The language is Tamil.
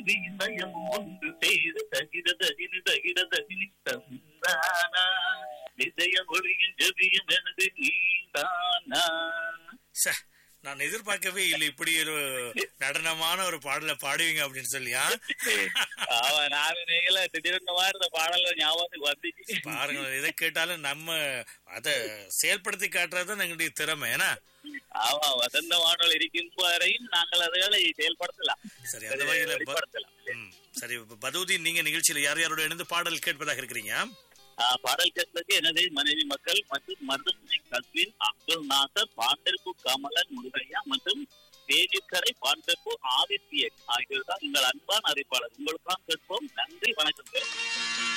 இதயம் ஒன்று செய்து தகிட தகினி தகிட தகினி தந்தானா இதய ஒளியின் ஜபியும் எனது நீதானா. நான் எதிர்பார்க்கவே இல்லை இப்படி ஒரு நடனமான ஒரு பாடலை பாடுவீங்க அப்படின்னு சொல்லியா. நானும் நீங்கள திடீர்னு இந்த பாடல ஞாபகத்துக்கு வந்துச்சு. பாருங்க, எதை கேட்டாலும் நம்ம அதை செயல்படுத்தி காட்டுறதுதான் எங்களுடைய திறமை. ஏன்னா ஆமா, வசந்த வானொலி இருக்கும் வரையும் நாங்கள் அதுகளை செயல்படுத்தலாம். சரி, அந்த வகையில சரி பதூதி, நீங்க நிகழ்ச்சியில யார் யாரோட இணைந்து பாடல் கேட்பதாக இருக்கிறீங்க? பாடல் கேட்பதற்கு எனது மனைவி மக்கள் மற்றும் மருதுமனை கஸ்வின், அப்துல் நாசர், பாண்டர்பு கமலன் முருகையா மற்றும் தேஜிக்கரை பாண்டர்பு ஆதித்யன் ஆகியோர் தான் எங்கள் அன்பான அறிவிப்பாளர். உங்களுக்காக கேட்போம். நன்றி, வணக்கம்.